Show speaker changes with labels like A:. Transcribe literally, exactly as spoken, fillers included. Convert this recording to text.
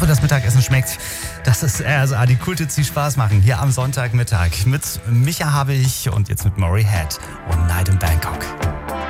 A: hoffe, das Mittagessen schmeckt. Das ist R S A, die Kulthits, die Spaß machen, hier am Sonntagmittag. Mit Micha habe ich und jetzt mit Murray Head und Night in Bangkok.